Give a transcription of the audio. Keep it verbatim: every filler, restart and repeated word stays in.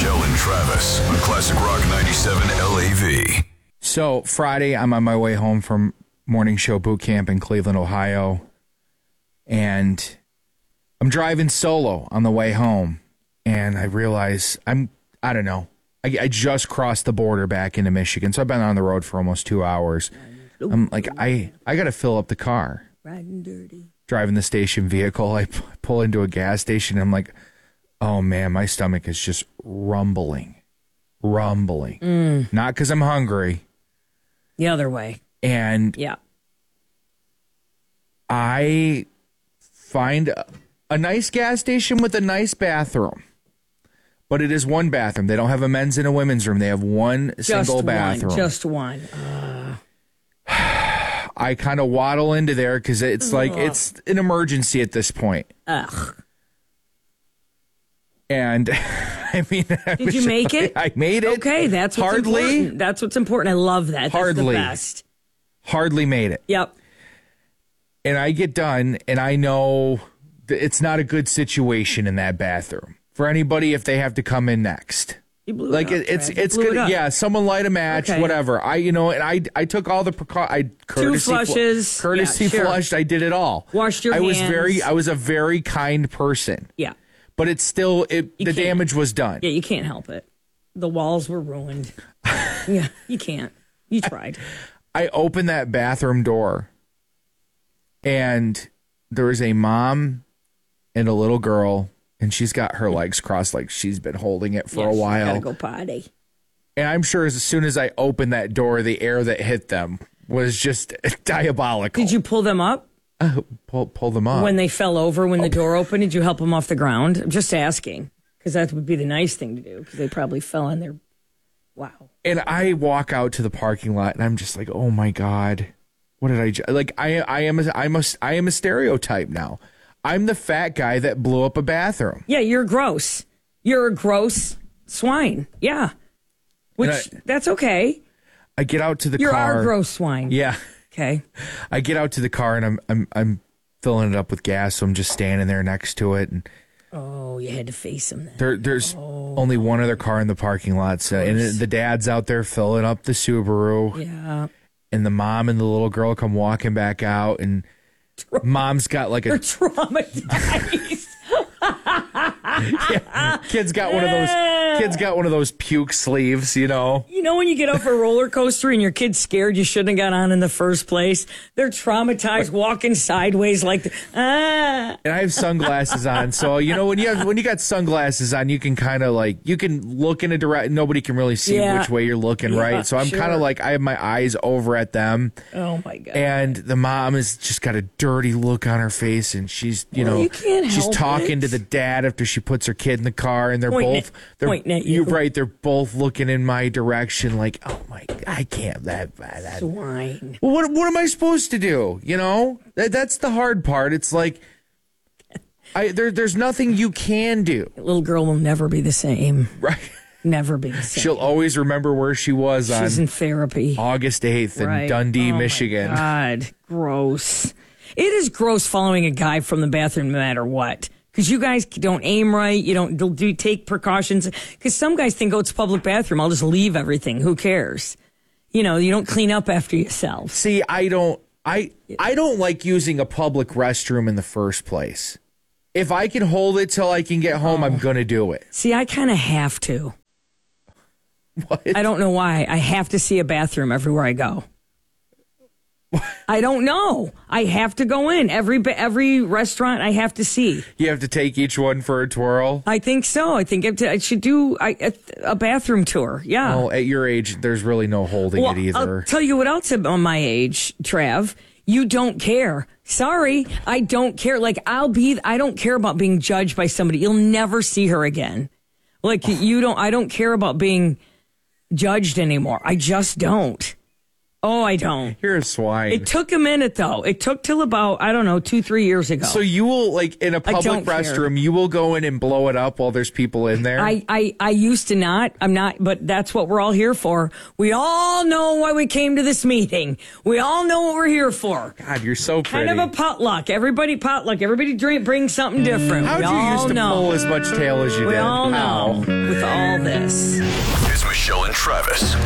Michelle and Travis on Classic Rock ninety-seven L A V. So Friday, I'm on my way home from morning show boot camp in Cleveland, Ohio, and I'm driving solo on the way home, and I realize I'm, I don't know, I, I just crossed the border back into Michigan, so I've been on the road for almost two hours. I'm like, I, I got to fill up the car. Riding dirty. Driving the station vehicle, I p- pull into a gas station, and I'm like, oh man, my stomach is just rumbling, rumbling. Mm. Not because I'm hungry. The other way. And yeah. I find a, a nice gas station with a nice bathroom. But it is one bathroom. They don't have a men's and a women's room. They have one just single one, bathroom. Just one. Uh. I kind of waddle into there because it's Ugh. like it's an emergency at this point. Ugh. And I mean, I did you make it? I made it. Okay, that's what's hardly. Important. That's what's important. I love that. That's hardly, the best. Hardly made it. Yep. And I get done, and I know that it's not a good situation in that bathroom for anybody if they have to come in next. You blew like it up, it, it's Brad. it's good. It yeah, someone light a match, okay. whatever. I you know, and I I took all the precau- I courtesy Two flushes, fl- courtesy yeah, sure. flushed. I did it all. Washed your I hands. was very I was a very kind person. Yeah. But it's still it You the can't. damage was done. Yeah, you can't help it. The walls were ruined. Yeah, you can't. You tried. I, I opened that bathroom door, and there was a mom and a little girl. And she's got her legs crossed like she's been holding it for yeah, a while. Gotta go potty. And I'm sure as soon as I opened that door, the air that hit them was just diabolical. Did you pull them up? Uh, pull, pull them up. When they fell over when the door opened, did you help them off the ground? I'm just asking. Because that would be the nice thing to do. Because they probably fell on their... Wow. And I walk out to the parking lot, and I'm just like, oh, my God. What did I... Ju-? Like, I, I, am a, I'm a, I am a stereotype now. I'm the fat guy that blew up a bathroom. Yeah, you're gross. You're a gross swine. Yeah. Which, I, that's okay. I get out to the you're car. You're our gross swine. Yeah. Okay. I get out to the car, and I'm I'm I'm filling it up with gas, so I'm just standing there next to it. And oh, you had to face him then. There, there's oh. only one other car in the parking lot, so, and the dad's out there filling up the Subaru. Yeah. And the mom and the little girl come walking back out, and mom's got like a... They're traumatized. Yeah, kid's got one of those. Kid's got one of those puke sleeves, you know. You know when you get off a roller coaster and your kid's scared you shouldn't have got on in the first place. They're traumatized, walking sideways like the, ah. And I have sunglasses on, so you know when you have when you got sunglasses on, you can kind of like you can look in a direct. Nobody can really see yeah. which way you're looking, yeah, right? So I'm sure. kind of like I have my eyes over at them. Oh my God! And the mom has just got a dirty look on her face, and she's you well, know you can't she's help talking it. to the dad after she puts her kid in the car, and they're Pointing both at, they're pointing at you. You're right. They're both looking in my direction, like, oh my, I can't. That, that swine. Well, what what am I supposed to do? You know, that, that's the hard part. It's like, I there there's nothing you can do. That little girl will never be the same. Right. Never be the same. She'll always remember where she was She's on in therapy. August eighth in right. Dundee, oh Michigan. My God, gross. It is gross following a guy from the bathroom no matter what. Because you guys don't aim right, you don't do take precautions. Because some guys think, oh, it's a public bathroom, I'll just leave everything. Who cares? You know, you don't clean up after yourself. See, I don't, I, I don't like using a public restroom in the first place. If I can hold it till I can get home, oh. I'm gonna do it. See, I kind of have to. What? I don't know why. I have to see a bathroom everywhere I go. I don't know. I have to go in every every restaurant. I have to see. You have to take each one for a twirl. I think so. I think I should do a, a bathroom tour. Yeah. Well, at your age, there's really no holding well, it either. I'll tell you what else on my age, Trav. You don't care. Sorry, I don't care. Like I'll be. I don't care about being judged by somebody. You'll never see her again. Like you don't. I don't care about being judged anymore. I just don't. Oh, I don't. You're a swine. It took a minute, though. It took till about, I don't know, two, three years ago. So you will, like, in a public restroom, you will go in and blow it up while there's people in there? I, I, I used to not. I'm not, but that's what we're all here for. We all know why we came to this meeting. We all know what we're here for. God, you're so pretty. Kind of a potluck. Everybody potluck. Everybody drink, bring something different. How'd we you all used to know. pull as much tail as you we did? all How? know with all this. Show and Travis.